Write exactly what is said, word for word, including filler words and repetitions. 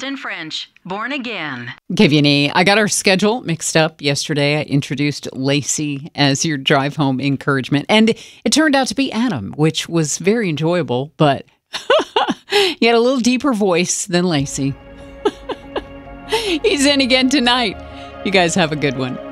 in French. Born Again. K V N A. I got our schedule mixed up yesterday. I introduced Lacey as your drive home encouragement, and it turned out to be Adam, which was very enjoyable, but he had a little deeper voice than Lacey. He's in again tonight. You guys have a good one.